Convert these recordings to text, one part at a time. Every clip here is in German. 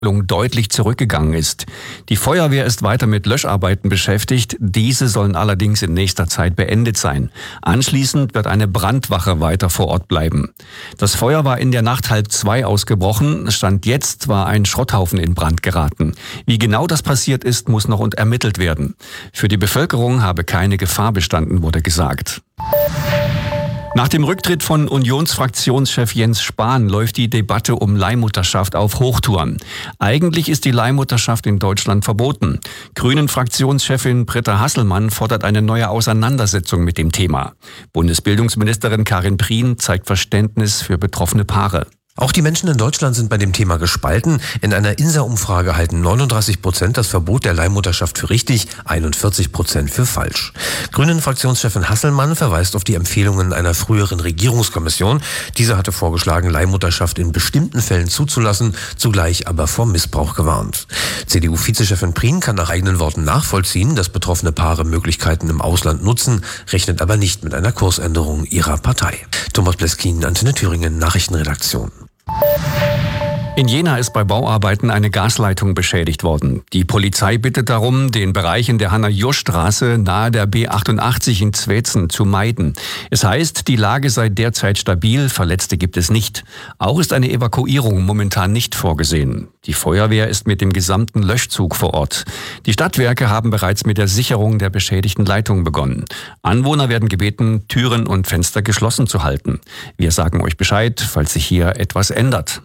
deutlich zurückgegangen ist. Die Feuerwehr ist weiter mit Löscharbeiten beschäftigt. Diese sollen allerdings in nächster Zeit beendet sein. Anschließend wird eine Brandwache weiter vor Ort bleiben. Das Feuer war in der Nacht 1:30 ausgebrochen. Stand jetzt war ein Schrotthaufen in Brand geraten. Wie genau das passiert ist, muss noch ermittelt werden. Für die Bevölkerung habe keine Gefahr bestanden, wurde gesagt. Nach dem Rücktritt von Unionsfraktionschef Jens Spahn läuft die Debatte um Leihmutterschaft auf Hochtouren. Eigentlich ist die Leihmutterschaft in Deutschland verboten. Grünen-Fraktionschefin Britta Hasselmann fordert eine neue Auseinandersetzung mit dem Thema. Bundesbildungsministerin Karin Prien zeigt Verständnis für betroffene Paare. Auch die Menschen in Deutschland sind bei dem Thema gespalten. In einer INSA-Umfrage halten 39% das Verbot der Leihmutterschaft für richtig, 41% für falsch. Grünen-Fraktionschefin Hasselmann verweist auf die Empfehlungen einer früheren Regierungskommission. Diese hatte vorgeschlagen, Leihmutterschaft in bestimmten Fällen zuzulassen, zugleich aber vor Missbrauch gewarnt. CDU-Vizechefin Prien kann nach eigenen Worten nachvollziehen, dass betroffene Paare Möglichkeiten im Ausland nutzen, rechnet aber nicht mit einer Kursänderung ihrer Partei. Thomas Bleskin, Antenne Thüringen, Nachrichtenredaktion. In Jena ist bei Bauarbeiten eine Gasleitung beschädigt worden. Die Polizei bittet darum, den Bereich in der Hanna-Jursch-Straße nahe der B88 in Zweitzen zu meiden. Es heißt, die Lage sei derzeit stabil, Verletzte gibt es nicht. Auch ist eine Evakuierung momentan nicht vorgesehen. Die Feuerwehr ist mit dem gesamten Löschzug vor Ort. Die Stadtwerke haben bereits mit der Sicherung der beschädigten Leitung begonnen. Anwohner werden gebeten, Türen und Fenster geschlossen zu halten. Wir sagen euch Bescheid, falls sich hier etwas ändert.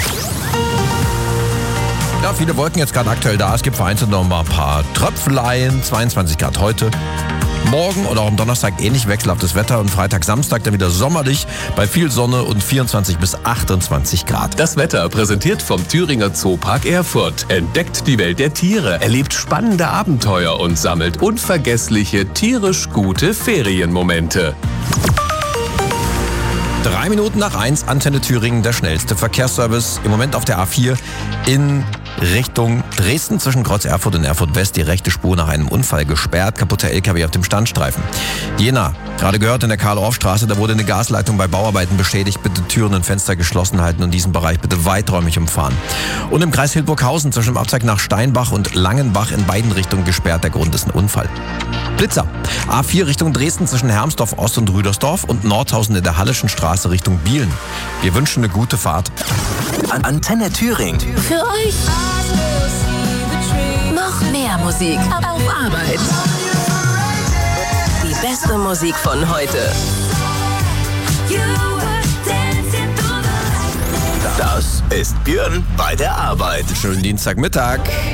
Ja, viele Wolken jetzt gerade aktuell da. Es gibt vereinzelt noch mal ein paar Tröpfeleien. 22 Grad heute. Morgen oder auch am Donnerstag ähnlich wechselhaftes Wetter und Freitag, Samstag dann wieder sommerlich bei viel Sonne und 24 bis 28 Grad. Das Wetter präsentiert vom Thüringer Zoopark Erfurt. Entdeckt die Welt der Tiere, erlebt spannende Abenteuer und sammelt unvergessliche, tierisch gute Ferienmomente. 3 Minuten nach 1, Antenne Thüringen, der schnellste Verkehrsservice. Im Moment auf der A4 in Richtung Dresden zwischen Kreuz Erfurt und Erfurt West. Die rechte Spur nach einem Unfall gesperrt. Kaputter LKW auf dem Standstreifen. Jena, gerade gehört in der Karl-Orff-Straße, da wurde eine Gasleitung bei Bauarbeiten beschädigt. Bitte Türen und Fenster geschlossen halten und diesen Bereich bitte weiträumig umfahren. Und im Kreis Hildburghausen zwischen dem Abzweig nach Steinbach und Langenbach in beiden Richtungen gesperrt. Der Grund ist ein Unfall. Blitzer. A4 Richtung Dresden zwischen Hermsdorf Ost und Rüdersdorf und Nordhausen in der Hallischen Straße Richtung Bielen. Wir wünschen eine gute Fahrt. Antenne Thüringen. Für euch noch mehr Musik auf Arbeit. Die beste Musik von heute. Das ist Björn bei der Arbeit. Schönen Dienstagmittag.